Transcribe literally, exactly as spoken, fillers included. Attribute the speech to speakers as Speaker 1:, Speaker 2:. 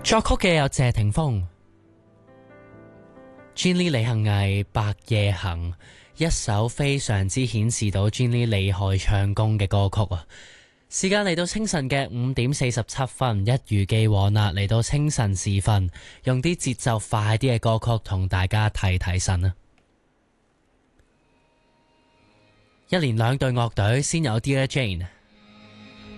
Speaker 1: 作曲嘅有謝霆鋒、Jenny 李幸倪、白夜行，一首非常之顯示到 Jenny 厲害唱功嘅歌曲啊！時間嚟到清晨嘅五點四十七分，一如既往啦，嚟到清晨時分，用啲節奏快啲嘅歌曲同大家提提神啊！一連兩隊樂隊，先有 Dear Jane。